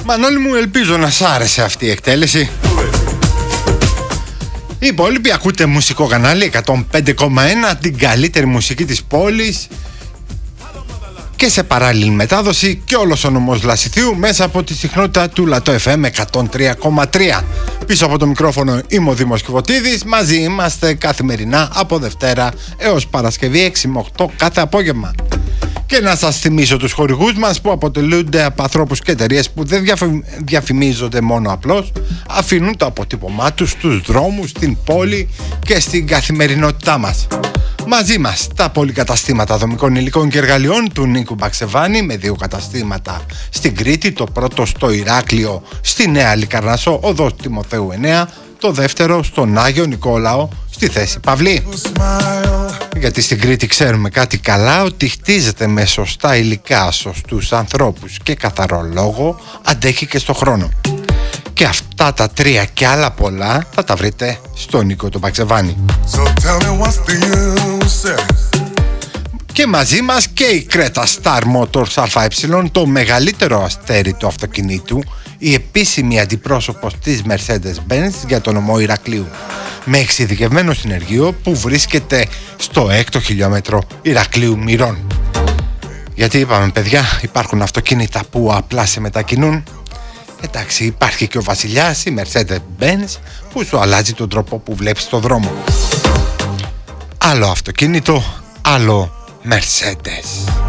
Μανώλη μου, ελπίζω να σ' άρεσε αυτή η εκτέλεση. Οι υπόλοιποι ακούτε μουσικό κανάλι 105,1, την καλύτερη μουσική της πόλης, και σε παράλληλη μετάδοση και όλος ο νομός Λασιθίου μέσα από τη συχνότητα του Λατό FM 103,3. Πίσω από το μικρόφωνο είμαι ο Δήμος Κιβωτίδης. Μαζί είμαστε καθημερινά από Δευτέρα έως Παρασκευή 6 με 8 κάθε απόγευμα. Και να σας θυμίσω τους χορηγούς μας, που αποτελούνται από ανθρώπους και εταιρείες που δεν διαφημίζονται μόνο απλώς, αφήνουν το αποτύπωμά τους στους δρόμους, στην πόλη και στην καθημερινότητά μας. Μαζί μας τα πολυκαταστήματα δομικών υλικών και εργαλειών του Νίκου Μπαξεβάνη, με 2 καταστήματα στην Κρήτη, το πρώτο στο Ηράκλειο στη Νέα Λικαρνασσό, οδός Τιμοθέου 9, το δεύτερο στον Άγιο Νικόλαο στη Θέση Παυλή. Γιατί στην Κρήτη ξέρουμε κάτι καλά, ότι χτίζεται με σωστά υλικά, σωστούς ανθρώπους και καθαρό λόγο, αντέχει και στο χρόνο. Και αυτά τα 3 και άλλα πολλά θα τα βρείτε στον Νίκο τον Μπαξεβάνη. Και μαζί μας και η Creta Star Motors ΑΕ, το αστέρι του αυτοκινήτου, η επίσημη αντιπρόσωπος της Mercedes-Benz για τον νομό Ηρακλείου, με εξειδικευμένο συνεργείο που βρίσκεται στο 6ο χιλιόμετρο Ηρακλείου Μυρών. Γιατί είπαμε, παιδιά, υπάρχουν αυτοκίνητα που απλά σε μετακινούν. Εντάξει, υπάρχει και ο βασιλιάς, η Mercedes-Benz, που σου αλλάζει τον τρόπο που βλέπεις το δρόμο. Άλλο αυτοκίνητο, άλλο Mercedes.